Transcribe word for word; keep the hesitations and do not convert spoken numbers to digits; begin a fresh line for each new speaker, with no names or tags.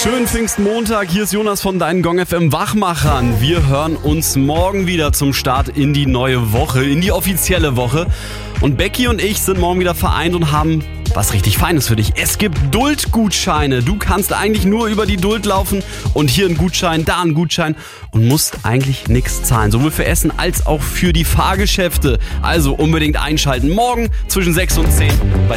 Schönen Pfingstmontag, hier ist Jonas von deinen Gong F M Wachmachern. Wir hören uns morgen wieder zum Start in die neue Woche, in die offizielle Woche. Und Becky und ich sind morgen wieder vereint und haben was richtig Feines für dich. Es gibt Duldgutscheine. Du kannst eigentlich nur über die Duld laufen und hier ein Gutschein, da ein Gutschein und musst eigentlich nichts zahlen. Sowohl für Essen als auch für die Fahrgeschäfte. Also unbedingt einschalten. Morgen zwischen sechs und zehn bei